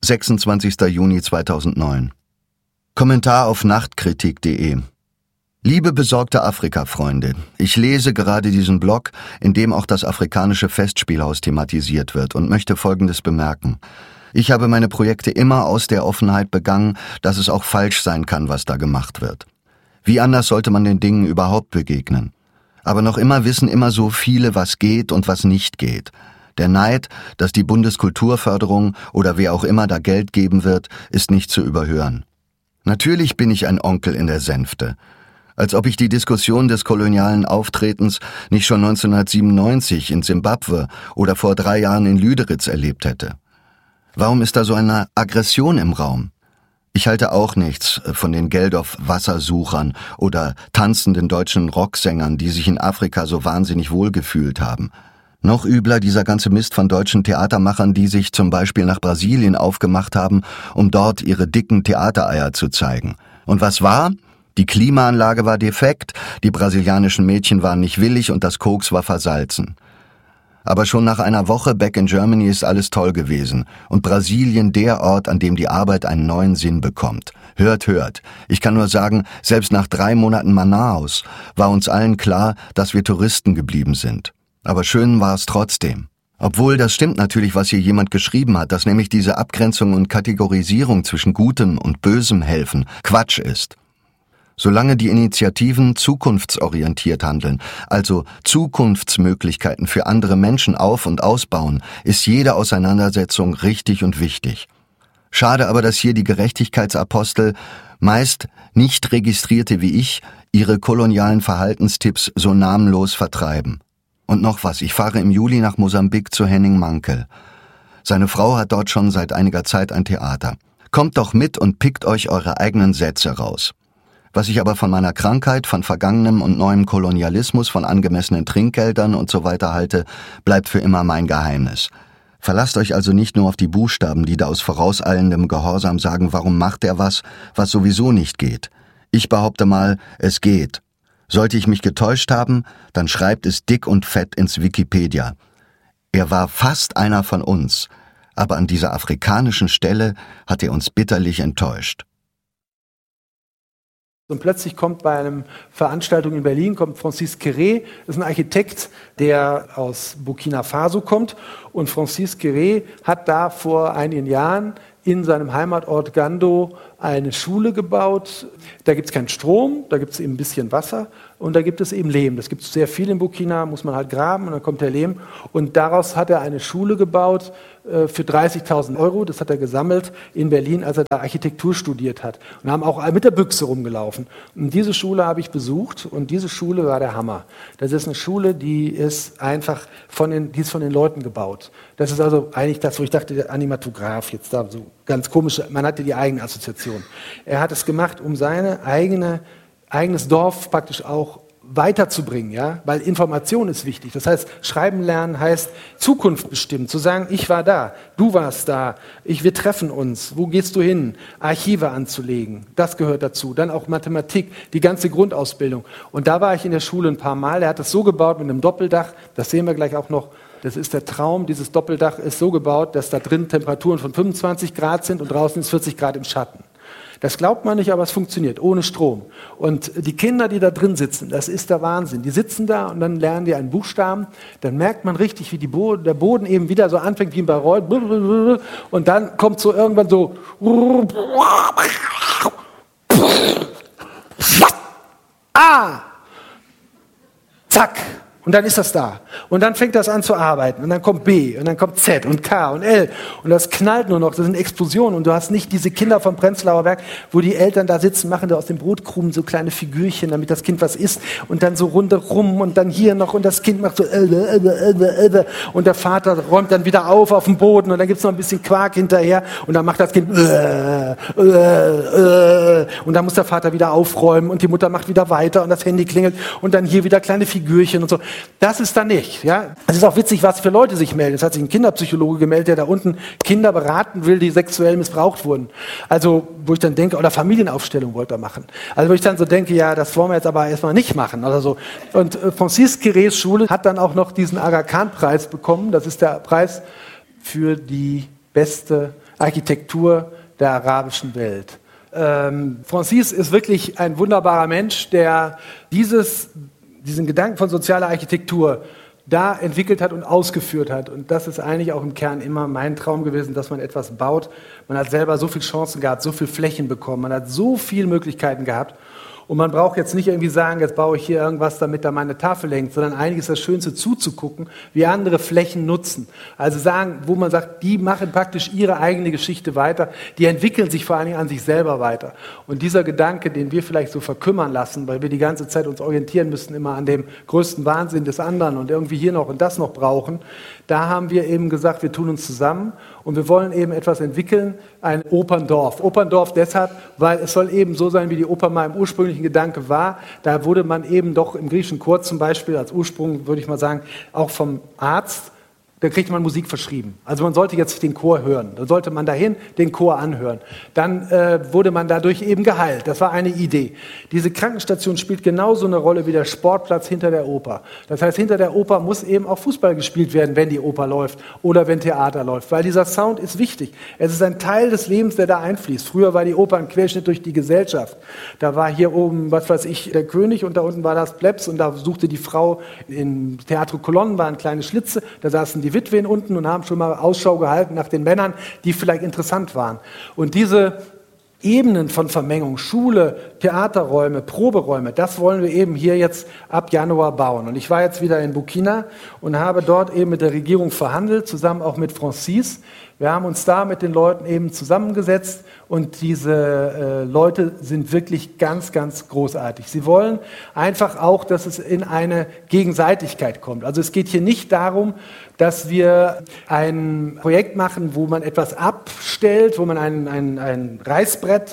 26. Juni 2009. Kommentar auf nachtkritik.de. Liebe besorgte Afrika-Freunde, ich lese gerade diesen Blog, in dem auch das afrikanische Festspielhaus thematisiert wird und möchte Folgendes bemerken. Ich habe meine Projekte immer aus der Offenheit begangen, dass es auch falsch sein kann, was da gemacht wird. Wie anders sollte man den Dingen überhaupt begegnen? Aber noch immer wissen immer so viele, was geht und was nicht geht. Der Neid, dass die Bundeskulturförderung oder wer auch immer da Geld geben wird, ist nicht zu überhören. Natürlich bin ich ein Onkel in der Sänfte. Als ob ich die Diskussion des kolonialen Auftretens nicht schon 1997 in Simbabwe oder vor 3 Jahren in Lüderitz erlebt hätte. Warum ist da so eine Aggression im Raum? Ich halte auch nichts von den Geldorf-Wassersuchern oder tanzenden deutschen Rocksängern, die sich in Afrika so wahnsinnig wohlgefühlt haben. Noch übler dieser ganze Mist von deutschen Theatermachern, die sich zum Beispiel nach Brasilien aufgemacht haben, um dort ihre dicken Theatereier zu zeigen. Und was war? Die Klimaanlage war defekt, die brasilianischen Mädchen waren nicht willig und das Koks war versalzen. Aber schon nach einer Woche back in Germany ist alles toll gewesen und Brasilien der Ort, an dem die Arbeit einen neuen Sinn bekommt. Hört, hört. Ich kann nur sagen, selbst nach 3 Monaten Manaus war uns allen klar, dass wir Touristen geblieben sind. Aber schön war es trotzdem. Obwohl, das stimmt natürlich, was hier jemand geschrieben hat, dass nämlich diese Abgrenzung und Kategorisierung zwischen Gutem und Bösem helfen Quatsch ist. Solange die Initiativen zukunftsorientiert handeln, also Zukunftsmöglichkeiten für andere Menschen auf- und ausbauen, ist jede Auseinandersetzung richtig und wichtig. Schade aber, dass hier die Gerechtigkeitsapostel, meist nicht Registrierte wie ich, ihre kolonialen Verhaltenstipps so namenlos vertreiben. Und noch was, ich fahre im Juli nach Mosambik zu Henning Mankell. Seine Frau hat dort schon seit einiger Zeit ein Theater. Kommt doch mit und pickt euch eure eigenen Sätze raus. Was ich aber von meiner Krankheit, von vergangenem und neuem Kolonialismus, von angemessenen Trinkgeldern und so weiter halte, bleibt für immer mein Geheimnis. Verlasst euch also nicht nur auf die Buchstaben, die da aus vorauseilendem Gehorsam sagen, warum macht er was sowieso nicht geht. Ich behaupte mal, es geht. Sollte ich mich getäuscht haben, dann schreibt es dick und fett ins Wikipedia. Er war fast einer von uns, aber an dieser afrikanischen Stelle hat er uns bitterlich enttäuscht. Und plötzlich kommt bei einer Veranstaltung in Berlin, Francis Quéré, das ist ein Architekt, der aus Burkina Faso kommt. Und Francis Quéré hat da vor einigen Jahren in seinem Heimatort Gando eine Schule gebaut. Da gibt es keinen Strom, da gibt es eben ein bisschen Wasser und da gibt es eben Lehm. Das gibt es sehr viel in Burkina, muss man halt graben und dann kommt der Lehm. Und daraus hat er eine Schule gebaut für 30.000 €. Das hat er gesammelt in Berlin, als er da Architektur studiert hat. Und haben auch mit der Büchse rumgelaufen. Und diese Schule habe ich besucht und diese Schule war der Hammer. Das ist eine Schule, die ist einfach von den Leuten gebaut. Das ist also eigentlich das, wo ich dachte, der Animatograph jetzt da so ganz komisch, man hatte die eigene Assoziation. Er hat es gemacht, um sein eigenes Dorf praktisch auch weiterzubringen, ja, weil Information ist wichtig. Das heißt, Schreiben lernen heißt Zukunft bestimmen, zu sagen, ich war da, du warst da, wir treffen uns, wo gehst du hin? Archive anzulegen, das gehört dazu. Dann auch Mathematik, die ganze Grundausbildung. Und da war ich in der Schule ein paar Mal, er hat das so gebaut mit einem Doppeldach, das sehen wir gleich auch noch. Das ist der Traum, dieses Doppeldach ist so gebaut, dass da drin Temperaturen von 25 Grad sind und draußen ist 40 Grad im Schatten. Das glaubt man nicht, aber es funktioniert, ohne Strom. Und die Kinder, die da drin sitzen, das ist der Wahnsinn. Die sitzen da und dann lernen die einen Buchstaben, dann merkt man richtig, wie der Boden eben wieder so anfängt wie ein Bayreuth. Und dann kommt so irgendwann so zack. Und dann ist das da. Und dann fängt das an zu arbeiten. Und dann kommt B. Und dann kommt Z und K und L. Und das knallt nur noch. Das sind Explosionen. Und du hast nicht diese Kinder vom Prenzlauer Berg, wo die Eltern da sitzen, machen da aus dem Brotkrumen so kleine Figürchen, damit das Kind was isst. Und dann so rundherum und dann hier noch. Und das Kind macht so und der Vater räumt dann wieder auf dem Boden. Und dann gibt's noch ein bisschen Quark hinterher. Und dann macht das Kind und dann muss der Vater wieder aufräumen. Und die Mutter macht wieder weiter. Und das Handy klingelt. Und dann hier wieder kleine Figürchen und so. Das ist da nicht. Ja? Es ist auch witzig, was für Leute sich melden. Es hat sich ein Kinderpsychologe gemeldet, der da unten Kinder beraten will, die sexuell missbraucht wurden. Also, wo ich dann denke, oder Familienaufstellung wollte er machen. Also, wo ich dann so denke, ja, das wollen wir jetzt aber erstmal nicht machen. Oder so. Und Francis Quérés Schule hat dann auch noch diesen Aga Khan Preis bekommen. Das ist der Preis für die beste Architektur der arabischen Welt. Francis ist wirklich ein wunderbarer Mensch, der diesen Gedanken von sozialer Architektur da entwickelt hat und ausgeführt hat. Und das ist eigentlich auch im Kern immer mein Traum gewesen, dass man etwas baut. Man hat selber so viele Chancen gehabt, so viele Flächen bekommen, man hat so viele Möglichkeiten gehabt. Und man braucht jetzt nicht irgendwie sagen, jetzt baue ich hier irgendwas, damit da meine Tafel hängt, sondern eigentlich ist das Schönste zuzugucken, wie andere Flächen nutzen. Also sagen, wo man sagt, die machen praktisch ihre eigene Geschichte weiter, die entwickeln sich vor allen Dingen an sich selber weiter. Und dieser Gedanke, den wir vielleicht so verkümmern lassen, weil wir die ganze Zeit uns orientieren müssen, immer an dem größten Wahnsinn des anderen und irgendwie hier noch und das noch brauchen, da haben wir eben gesagt, wir tun uns zusammen und wir wollen eben etwas entwickeln, ein Operndorf. Operndorf deshalb, weil es soll eben so sein, wie die Oper mal im ursprünglichen Gedanke war. Da wurde man eben doch im griechischen Chor zum Beispiel als Ursprung, würde ich mal sagen, auch vom Arzt, da kriegt man Musik verschrieben. Also man sollte jetzt den Chor hören. Dann sollte man dahin den Chor anhören. Dann wurde man dadurch eben geheilt. Das war eine Idee. Diese Krankenstation spielt genauso eine Rolle wie der Sportplatz hinter der Oper. Das heißt, hinter der Oper muss eben auch Fußball gespielt werden, wenn die Oper läuft oder wenn Theater läuft. Weil dieser Sound ist wichtig. Es ist ein Teil des Lebens, der da einfließt. Früher war die Oper ein Querschnitt durch die Gesellschaft. Da war hier oben, was weiß ich, der König und da unten war das Plebs und da suchte die Frau, im Theatro Colonne waren kleine Schlitze, da saßen die Witwen unten und haben schon mal Ausschau gehalten nach den Männern, die vielleicht interessant waren. Und diese Ebenen von Vermengung, Schule, Theaterräume, Proberäume, das wollen wir eben hier jetzt ab Januar bauen. Und ich war jetzt wieder in Burkina und habe dort eben mit der Regierung verhandelt, zusammen auch mit Francis. Wir haben uns da mit den Leuten eben zusammengesetzt und diese Leute sind wirklich ganz, ganz großartig. Sie wollen einfach auch, dass es in eine Gegenseitigkeit kommt. Also es geht hier nicht darum, dass wir ein Projekt machen, wo man etwas abstellt, wo man ein Reißbrett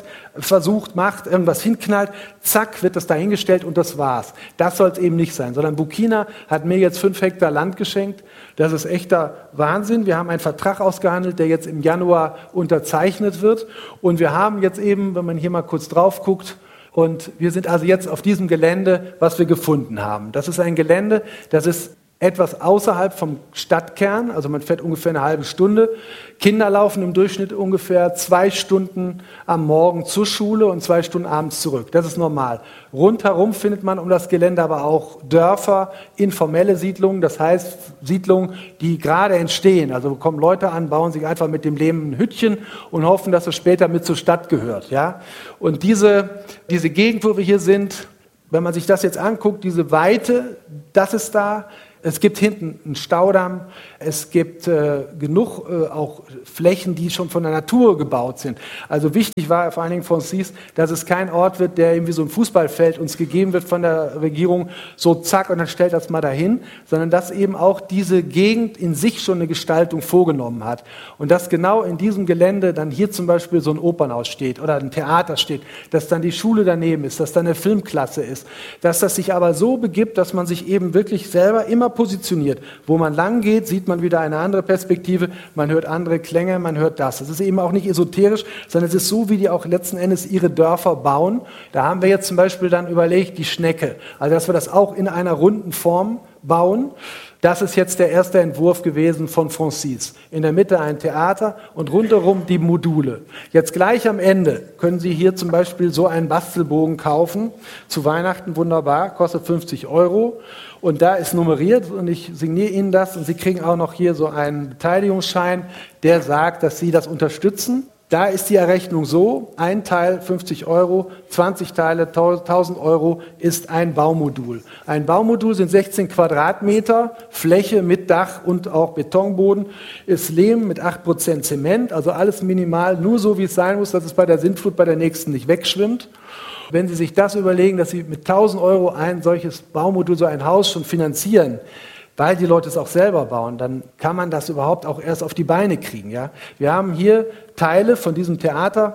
macht, irgendwas hinknallt, zack, wird das dahingestellt und das war's. Das soll es eben nicht sein, sondern Burkina hat mir jetzt 5 Hektar Land geschenkt. Das ist echter Wahnsinn. Wir haben einen Vertrag ausgehandelt, der jetzt im Januar unterzeichnet wird. Und wir haben jetzt eben, wenn man hier mal kurz drauf guckt, und wir sind also jetzt auf diesem Gelände, was wir gefunden haben. Das ist ein Gelände, das ist etwas außerhalb vom Stadtkern, also man fährt ungefähr eine halbe Stunde. Kinder laufen im Durchschnitt ungefähr 2 Stunden am Morgen zur Schule und 2 Stunden abends zurück. Das ist normal. Rundherum findet man um das Gelände aber auch Dörfer, informelle Siedlungen, das heißt Siedlungen, die gerade entstehen. Also kommen Leute an, bauen sich einfach mit dem Lehm ein Hüttchen und hoffen, dass es später mit zur Stadt gehört. Ja? Und diese Gegend, wo wir hier sind, wenn man sich das jetzt anguckt, diese Weite, das ist da. Es gibt hinten einen Staudamm, es gibt genug auch Flächen, die schon von der Natur gebaut sind. Also wichtig war vor allen Dingen Francis, dass es kein Ort wird, der irgendwie so ein Fußballfeld uns gegeben wird von der Regierung, so zack und dann stellt das mal dahin, sondern dass eben auch diese Gegend in sich schon eine Gestaltung vorgenommen hat. Und dass genau in diesem Gelände dann hier zum Beispiel so ein Opernhaus steht oder ein Theater steht, dass dann die Schule daneben ist, dass dann eine Filmklasse ist, dass das sich aber so begibt, dass man sich eben wirklich selber immer positioniert. Wo man lang geht, sieht man wieder eine andere Perspektive, man hört andere Klänge, man hört das. Es ist eben auch nicht esoterisch, sondern es ist so, wie die auch letzten Endes ihre Dörfer bauen. Da haben wir jetzt zum Beispiel dann überlegt, die Schnecke, also dass wir das auch in einer runden Form bauen. Das ist jetzt der erste Entwurf gewesen von Francis. In der Mitte ein Theater und rundherum die Module. Jetzt gleich am Ende können Sie hier zum Beispiel so einen Bastelbogen kaufen. Zu Weihnachten wunderbar, kostet 50 €. Und da ist nummeriert und ich signiere Ihnen das und Sie kriegen auch noch hier so einen Beteiligungsschein, der sagt, dass Sie das unterstützen. Da ist die Errechnung so, ein Teil 50 €, 20 Teile 1.000 € ist ein Baumodul. Ein Baumodul sind 16 Quadratmeter Fläche mit Dach und auch Betonboden, ist Lehm mit 8% Zement, also alles minimal, nur so wie es sein muss, dass es bei der Sintflut bei der nächsten nicht wegschwimmt. Wenn Sie sich das überlegen, dass Sie mit 1.000 € ein solches Baumodul, so ein Haus schon finanzieren, weil die Leute es auch selber bauen, dann kann man das überhaupt auch erst auf die Beine kriegen. Ja? Wir haben hier Teile von diesem Theater,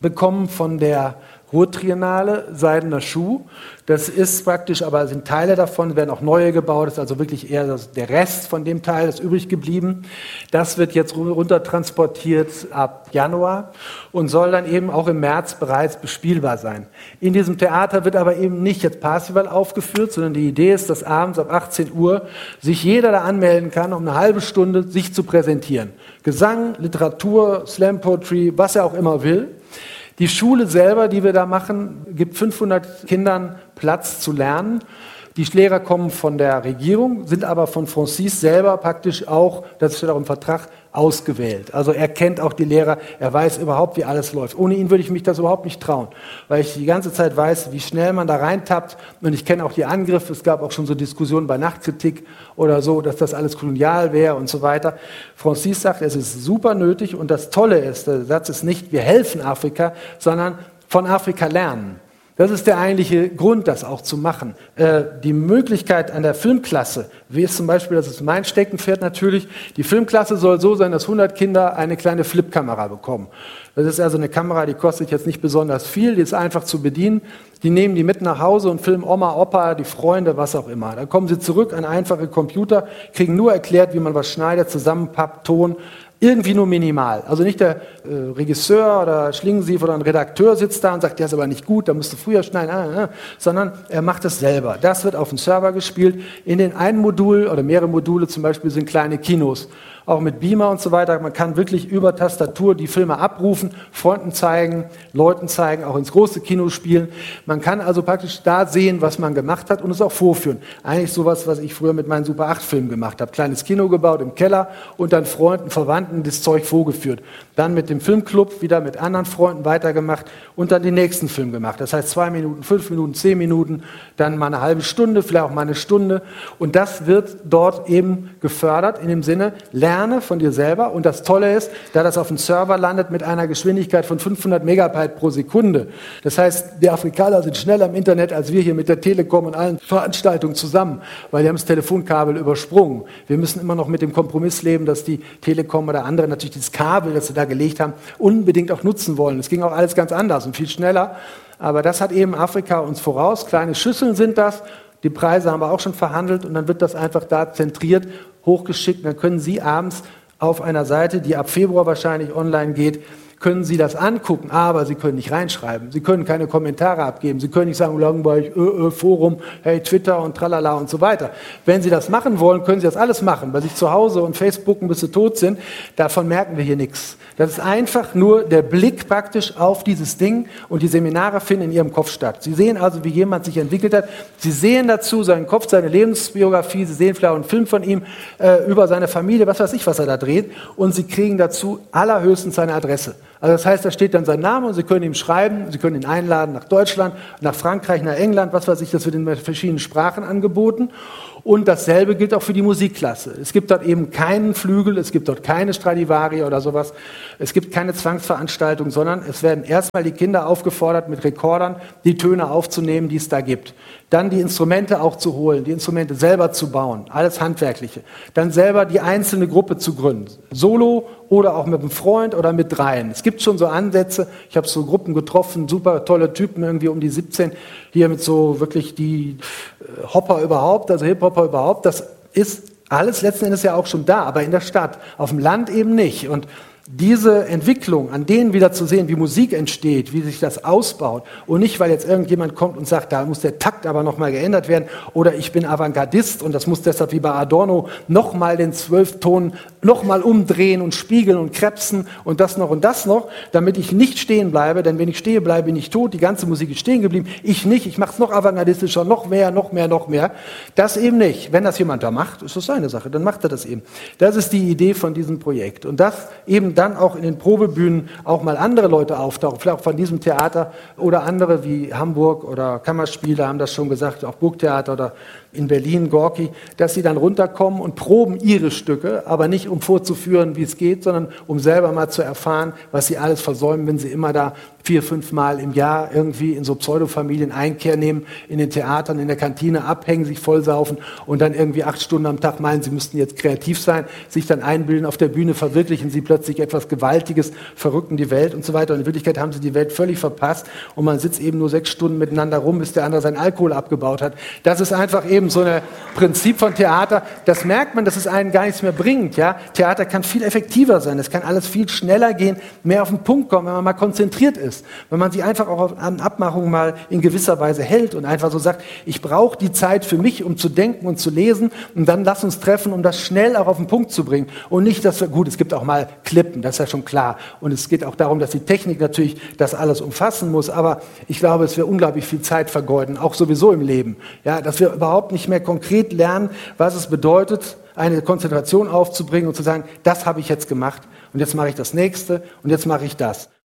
bekommen von der Ruhrtriennale, Seidener Schuh. Das ist praktisch, aber sind Teile davon, werden auch neue gebaut, das ist also wirklich eher der Rest von dem Teil, das ist übrig geblieben. Das wird jetzt runtertransportiert ab Januar und soll dann eben auch im März bereits bespielbar sein. In diesem Theater wird aber eben nicht jetzt Parsival aufgeführt, sondern die Idee ist, dass abends ab 18 Uhr sich jeder da anmelden kann, um eine halbe Stunde sich zu präsentieren. Gesang, Literatur, Slam Poetry, was er auch immer will. Die Schule selber, die wir da machen, gibt 500 Kindern Platz zu lernen. Die Lehrer kommen von der Regierung, sind aber von Francis selber praktisch auch, das steht auch im Vertrag, ausgewählt. Also er kennt auch die Lehrer, er weiß überhaupt, wie alles läuft. Ohne ihn würde ich mich das überhaupt nicht trauen, weil ich die ganze Zeit weiß, wie schnell man da reintappt und ich kenne auch die Angriffe. Es gab auch schon so Diskussionen bei Nachtkritik oder so, dass das alles kolonial wäre und so weiter. Francis sagt, es ist super nötig und das Tolle ist, der Satz ist nicht, wir helfen Afrika, sondern von Afrika lernen. Das ist der eigentliche Grund, das auch zu machen. Die Möglichkeit an der Filmklasse, wie es zum Beispiel, das ist mein Steckenpferd natürlich, die Filmklasse soll so sein, dass 100 Kinder eine kleine Flipkamera bekommen. Das ist also eine Kamera, die kostet jetzt nicht besonders viel, die ist einfach zu bedienen. Die nehmen die mit nach Hause und filmen Oma, Opa, die Freunde, was auch immer. Dann kommen sie zurück an einfache Computer, kriegen nur erklärt, wie man was schneidet, zusammenpappt, Ton, irgendwie nur minimal. Also nicht der Regisseur oder Schlingensief oder ein Redakteur sitzt da und sagt, der ist aber nicht gut, da musst du früher schneiden, sondern er macht es selber. Das wird auf dem Server gespielt. In den einen Modul oder mehrere Module zum Beispiel sind kleine Kinos, auch mit Beamer und so weiter. Man kann wirklich über Tastatur die Filme abrufen, Freunden zeigen, Leuten zeigen, auch ins große Kino spielen. Man kann also praktisch da sehen, was man gemacht hat und es auch vorführen. Eigentlich sowas, was ich früher mit meinen Super 8-Filmen gemacht habe. Kleines Kino gebaut im Keller und dann Freunden, Verwandten das Zeug vorgeführt. Dann mit dem Filmclub wieder mit anderen Freunden weitergemacht und dann den nächsten Film gemacht. Das heißt 2 Minuten, 5 Minuten, 10 Minuten, dann mal eine halbe Stunde, vielleicht auch mal eine Stunde. Und das wird dort eben gefördert in dem Sinne, lerne von dir selber. Und das Tolle ist, da das auf dem Server landet mit einer Geschwindigkeit von 500 Megabyte pro Sekunde. Das heißt, die Afrikaner sind schneller im Internet als wir hier mit der Telekom und allen Veranstaltungen zusammen, weil die haben das Telefonkabel übersprungen. Wir müssen immer noch mit dem Kompromiss leben, dass die Telekom oder andere natürlich dieses Kabel, das sie da gelegt haben, unbedingt auch nutzen wollen. Es ging auch alles ganz anders und viel schneller. Aber das hat eben Afrika uns voraus. Kleine Schüsseln sind das. Die Preise haben wir auch schon verhandelt und dann wird das einfach da zentriert, hochgeschickt. Und dann können Sie abends auf einer Seite, die ab Februar wahrscheinlich online geht, können Sie das angucken, aber Sie können nicht reinschreiben. Sie können keine Kommentare abgeben. Sie können nicht sagen, langweilig, Forum, hey, Twitter und tralala und so weiter. Wenn Sie das machen wollen, können Sie das alles machen. Bei sich zu Hause und Facebooken, bis Sie tot sind, davon merken wir hier nichts. Das ist einfach nur der Blick praktisch auf dieses Ding und die Seminare finden in Ihrem Kopf statt. Sie sehen also, wie jemand sich entwickelt hat. Sie sehen dazu seinen Kopf, seine Lebensbiografie. Sie sehen vielleicht auch einen Film von ihm über seine Familie, was weiß ich, was er da dreht. Und Sie kriegen dazu allerhöchstens seine Adresse. Also das heißt, da steht dann sein Name und Sie können ihm schreiben, Sie können ihn einladen nach Deutschland, nach Frankreich, nach England, was weiß ich, das wird in verschiedenen Sprachen angeboten. Und dasselbe gilt auch für die Musikklasse. Es gibt dort eben keinen Flügel, es gibt dort keine Stradivari oder sowas. Es gibt keine Zwangsveranstaltung, sondern es werden erstmal die Kinder aufgefordert, mit Rekordern die Töne aufzunehmen, die es da gibt. Dann die Instrumente auch zu holen, die Instrumente selber zu bauen, alles Handwerkliche. Dann selber die einzelne Gruppe zu gründen, solo oder auch mit einem Freund oder mit dreien. Es gibt schon so Ansätze, ich habe so Gruppen getroffen, super tolle Typen, irgendwie um die 17, hier mit so wirklich die Hopper überhaupt, also Hip-Hopper überhaupt. Das ist alles letzten Endes ja auch schon da, aber in der Stadt, auf dem Land eben nicht. Und diese Entwicklung, an denen wieder zu sehen, wie Musik entsteht, wie sich das ausbaut und nicht, weil jetzt irgendjemand kommt und sagt, da muss der Takt aber nochmal geändert werden oder ich bin Avantgardist und das muss deshalb wie bei Adorno nochmal den 12-Ton nochmal umdrehen und spiegeln und krebsen und das noch, damit ich nicht stehen bleibe, denn wenn ich stehe bleibe, bin ich tot, die ganze Musik ist stehen geblieben, ich nicht, ich mache es noch avantgardistischer, noch mehr. Das eben nicht. Wenn das jemand da macht, ist das seine Sache, dann macht er das eben. Das ist die Idee von diesem Projekt und das eben dann auch in den Probebühnen auch mal andere Leute auftauchen, vielleicht auch von diesem Theater oder andere wie Hamburg oder Kammerspiele haben das schon gesagt, auch Burgtheater oder in Berlin, Gorki, dass sie dann runterkommen und proben ihre Stücke, aber nicht um vorzuführen, wie es geht, sondern um selber mal zu erfahren, was sie alles versäumen, wenn sie immer da 4-5 Mal im Jahr irgendwie in so Pseudofamilien Einkehr nehmen, in den Theatern, in der Kantine abhängen, sich vollsaufen und dann irgendwie 8 Stunden am Tag meinen, sie müssten jetzt kreativ sein, sich dann einbilden, auf der Bühne verwirklichen sie plötzlich etwas Gewaltiges, verrücken die Welt und so weiter. Und in Wirklichkeit haben sie die Welt völlig verpasst und man sitzt eben nur 6 Stunden miteinander rum, bis der andere seinen Alkohol abgebaut hat. Das ist einfach eben so ein Prinzip von Theater. Das merkt man, dass es einen gar nichts mehr bringt. Ja? Theater kann viel effektiver sein, es kann alles viel schneller gehen, mehr auf den Punkt kommen, wenn man mal konzentriert ist. Wenn man sich einfach auch an Abmachungen mal in gewisser Weise hält und einfach so sagt, ich brauche die Zeit für mich, um zu denken und zu lesen und dann lass uns treffen, um das schnell auch auf den Punkt zu bringen. Und nicht, dass wir, gut, es gibt auch mal Klippen, das ist ja schon klar. Und es geht auch darum, dass die Technik natürlich das alles umfassen muss. Aber ich glaube, es wird unglaublich viel Zeit vergeuden, auch sowieso im Leben. Ja, dass wir überhaupt nicht mehr konkret lernen, was es bedeutet, eine Konzentration aufzubringen und zu sagen, das habe ich jetzt gemacht und jetzt mache ich das Nächste und jetzt mache ich das.